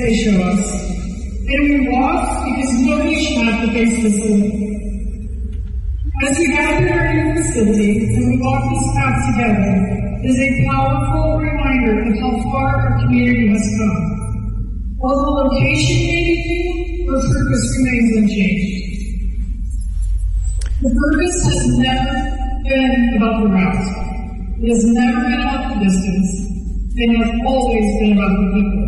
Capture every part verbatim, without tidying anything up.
they show us. And we walk because nobody should have to face this alone. As we gather here in the facility and we walk this path together, it is a powerful reminder of how far our community has come. While the location may be new, our purpose remains unchanged. The purpose has never been about the route. It has never been about the distance. And has always been about the people.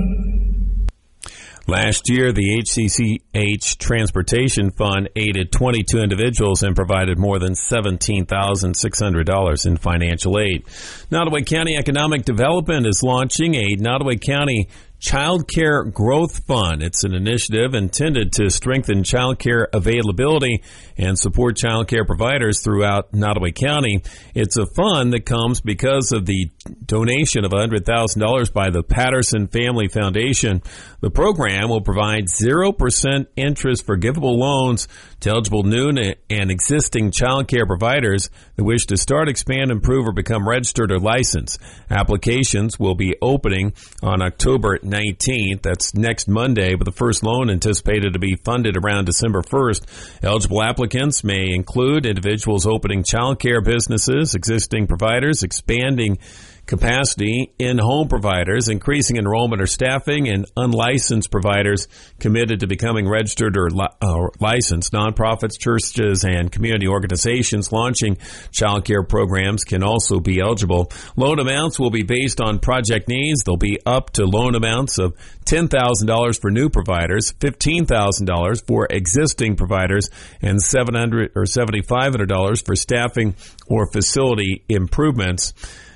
Last year, the H C C H Transportation Fund aided twenty-two individuals and provided more than seventeen thousand six hundred dollars in financial aid. Nottoway County Economic Development is launching a Nottoway County Child Care Growth Fund. It's an initiative intended to strengthen child care availability and support child care providers throughout Nottoway County. It's a fund that comes because of the donation of one hundred thousand dollars by the Patterson Family Foundation. The program will provide zero percent interest forgivable loans to eligible new and existing child care providers that wish to start, expand, improve, or become registered or licensed. Applications will be opening on October nineteenth. That's next Monday, with the first loan anticipated to be funded around December first. Eligible applicants may include individuals opening child care businesses, existing providers, expanding capacity, in-home providers, increasing enrollment or staffing, and unlicensed providers committed to becoming registered or li- uh, licensed. Nonprofits, churches, and community organizations launching child care programs can also be eligible. Loan amounts will be based on project needs. They'll be up to loan amounts of ten thousand dollars for new providers, fifteen thousand dollars for existing providers, and seven hundred dollars or seven thousand five hundred dollars for staffing or facility improvements.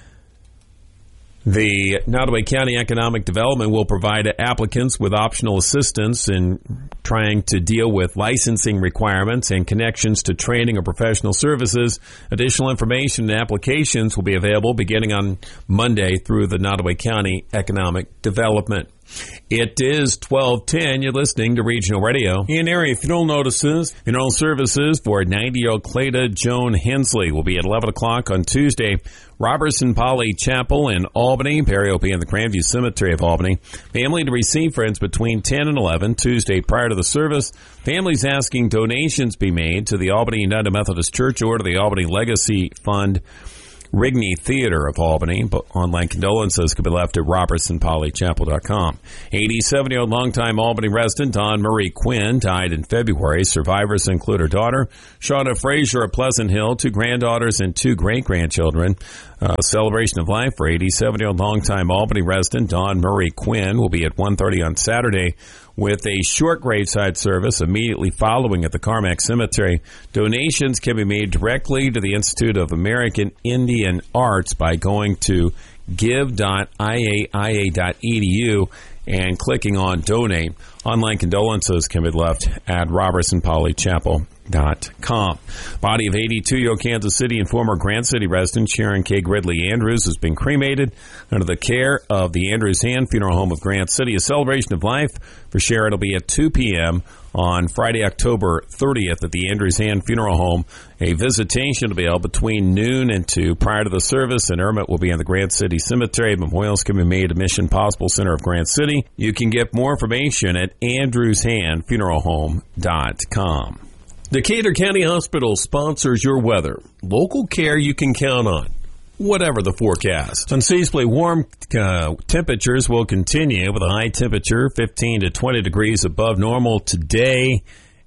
The Nottoway County Economic Development will provide applicants with optional assistance in trying to deal with licensing requirements and connections to training or professional services. Additional information and applications will be available beginning on Monday through the Nottoway County Economic Development. It is twelve ten. You're listening to Regional Radio. In area funeral notices, funeral services for ninety-year-old Cleta Joan Hensley will be at eleven o'clock on Tuesday. Robertson Poly Chapel in Albany. Burial will be in the Grandview Cemetery of Albany. Family to receive friends between ten and eleven Tuesday prior to the service. Families asking donations be made to the Albany United Methodist Church or to the Albany Legacy Fund, Rigney Theater of Albany. But online condolences can be left at robertson poly chapel dot com. eighty-seven-year-old longtime Albany resident Dawn Marie Quinn died in February. Survivors include her daughter, Shauna Frazier of Pleasant Hill, two granddaughters, and two great-grandchildren. Uh, celebration of life for eighty-seven-year-old longtime Albany resident Dawn Marie Quinn will be at one thirty on Saturday, with a short graveside service immediately following at the Carmack Cemetery. Donations can be made directly to the Institute of American Indian Arts by going to give dot I A I A dot E D U and clicking on Donate. Online condolences can be left at robertson poly chapel dot com. Body of eighty-two-year-old Kansas City and former Grant City resident Sharon K. Gridley Andrews has been cremated under the care of the Andrews Hand Funeral Home of Grant City. A celebration of life for Sharon will be at two p.m. on Friday, October thirtieth at the Andrews Hand Funeral Home. A visitation will be held between noon and two prior to the service, and Ermit will be in the Grant City Cemetery. Memorials can be made at Mission Possible Center of Grant City. You can get more information at andrews hand funeral home dot com. Decatur County Hospital sponsors your weather. Local care you can count on, whatever the forecast. Unseasonably warm uh, temperatures will continue with a high temperature fifteen to twenty degrees above normal today,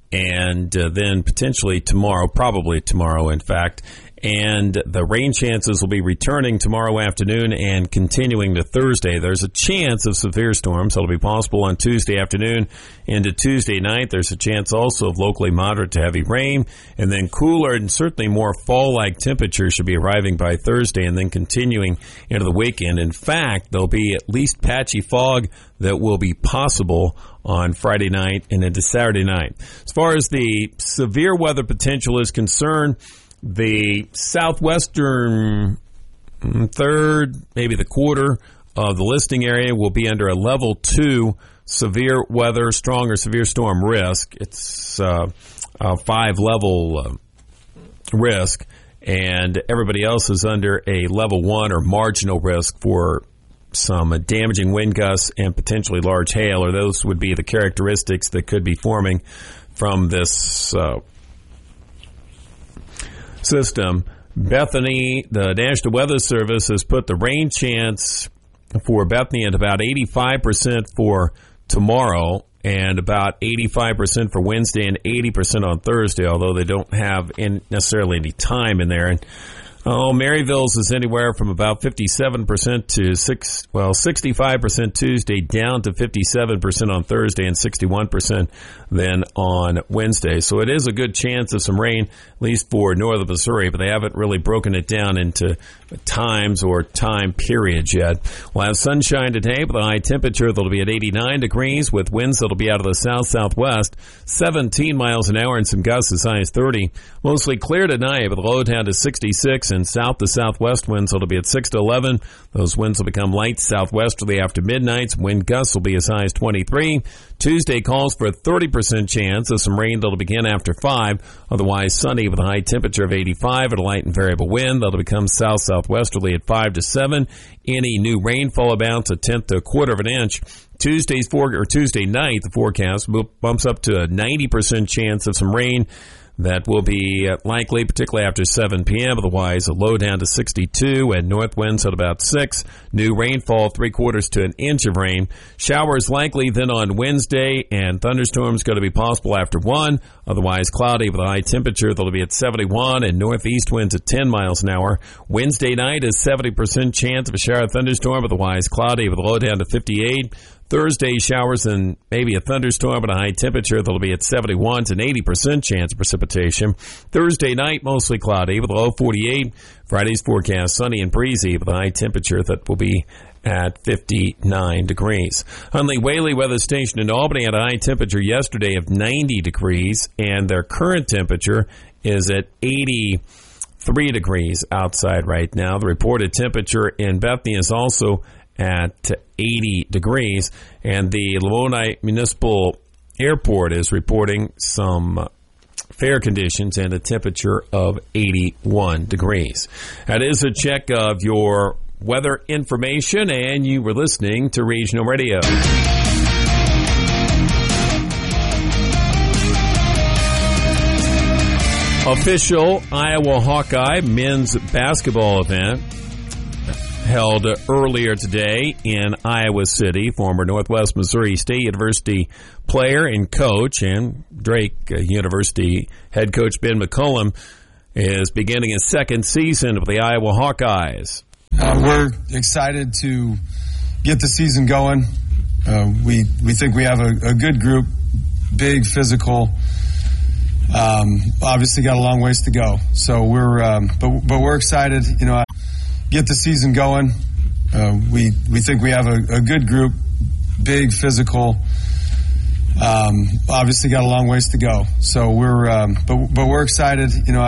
and uh, then potentially tomorrow, probably tomorrow, in fact. And the rain chances will be returning tomorrow afternoon and continuing to Thursday. There's a chance of severe storms that'll be possible on Tuesday afternoon into Tuesday night. There's a chance also of locally moderate to heavy rain, and then cooler and certainly more fall-like temperatures should be arriving by Thursday and then continuing into the weekend. In fact, there'll be at least patchy fog that will be possible on Friday night and into Saturday night. As far as the severe weather potential is concerned, the southwestern third, maybe the quarter of the listing area will be under a level two severe weather, strong or severe storm risk. It's uh, a five level uh, risk, and everybody else is under a level one or marginal risk for some damaging wind gusts and potentially large hail, or those would be the characteristics that could be forming from this uh, system. Bethany, the National Weather Service has put the rain chance for Bethany at about eighty-five percent for tomorrow and about eighty-five percent for Wednesday and eighty percent on Thursday, although they don't have in necessarily any time in there. And oh, Maryville's is anywhere from about fifty-seven percent to six, well, sixty-five percent Tuesday down to fifty-seven percent on Thursday and sixty-one percent then on Wednesday. So it is a good chance of some rain, at least for northern Missouri, but they haven't really broken it down into times or time periods yet. We'll have sunshine today with a high temperature that'll be at eighty-nine degrees with winds that'll be out of the south-southwest, seventeen miles an hour and some gusts as high as thirty. Mostly clear tonight with a low down to sixty-six and south to southwest winds that'll be at six to eleven. Those winds will become light southwesterly after midnight. Wind gusts will be as high as twenty-three. Tuesday calls for a thirty percent chance of some rain that'll begin after five. Otherwise sunny with a high temperature of eighty-five and a light and variable wind that'll become south-southwesterly at five to seven. Any new rainfall amounts a tenth to a quarter of an inch. Tuesday's for, or Tuesday night, the forecast bumps up to a ninety percent chance of some rain. That will be likely, particularly after seven p.m. Otherwise, a low down to sixty-two and north winds at about six. New rainfall, three quarters to an inch of rain. Showers likely then on Wednesday, and thunderstorms going to be possible after one. Otherwise, cloudy with a high temperature that'll be at seventy-one and northeast winds at ten miles an hour. Wednesday night is seventy percent chance of a shower thunderstorm. Otherwise, cloudy with a low down to fifty-eight. Thursday, showers and maybe a thunderstorm at a high temperature that'll be at seventy-one to an eighty percent chance of precipitation. Thursday night, mostly cloudy with a low forty-eight. Friday's forecast, sunny and breezy with a high temperature that will be at fifty-nine degrees. Hunley Whaley Weather Station in Albany had a high temperature yesterday of ninety degrees, and their current temperature is at eighty-three degrees outside right now. The reported temperature in Bethany is also at eighty degrees, and the Lamoni Municipal Airport is reporting some fair conditions and a temperature of eighty-one degrees. That is a check of your weather information, and you were listening to Regional Radio. Official Iowa Hawkeye men's basketball event held earlier today in Iowa City. Former Northwest Missouri State University player and coach, and Drake University head coach Ben McCollum is beginning his second season of the Iowa Hawkeyes. Uh, we're excited to get the season going. Uh, we we think we have a, a good group, big, physical. Um, obviously, got a long ways to go. So we're um, but but we're excited. You know. Get the season going. Uh, we we think we have a, a good group, big, physical. Um, obviously, got a long ways to go. So we're um, but but we're excited. You know.